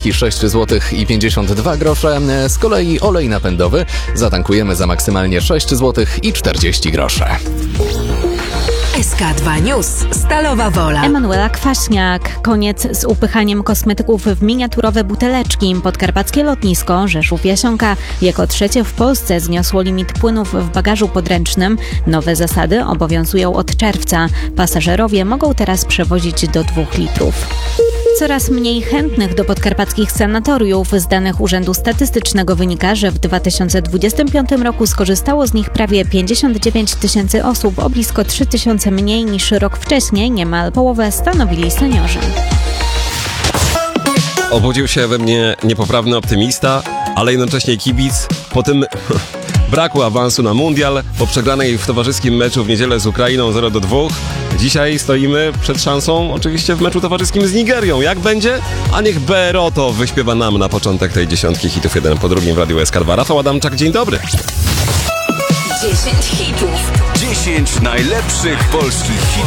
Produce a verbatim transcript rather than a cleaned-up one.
stawki sześć złotych i pięćdziesiąt dwa grosze. Z kolei olej napędowy zatankujemy za maksymalnie sześć złotych i czterdzieści groszy. S K dwa News. Stalowa Wola. Emanuela Kwaśniak. Koniec z upychaniem kosmetyków w miniaturowe buteleczki. Podkarpackie lotnisko Rzeszów-Jasionka jako trzecie w Polsce zniosło limit płynów w bagażu podręcznym. Nowe zasady obowiązują od czerwca. Pasażerowie mogą teraz przewozić do dwóch litrów. Coraz mniej chętnych do podkarpackich sanatoriów. Z danych Urzędu Statystycznego wynika, że w dwa tysiące dwudziestym piątym roku skorzystało z nich prawie pięćdziesiąt dziewięć tysięcy osób, o blisko trzy tysiące mniej niż rok wcześniej. Niemal połowę stanowili seniorzy. Obudził się we mnie niepoprawny optymista, ale jednocześnie kibic po tym braku awansu na mundial, po przegranej w towarzyskim meczu w niedzielę z Ukrainą zero do dwóch. Dzisiaj stoimy przed szansą oczywiście w meczu towarzyskim z Nigerią. Jak będzie? A niech B R O to wyśpiewa nam na początek tej dziesiątki hitów jeden po drugim w Radiu S K dwa. Rafał Adamczak, dzień dobry. dziesięć hitów. dziesięć najlepszych polskich hitów.